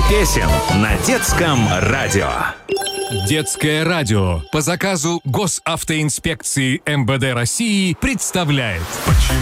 песен на детском радио. Детское радио по заказу Госавтоинспекции МВД России представляет.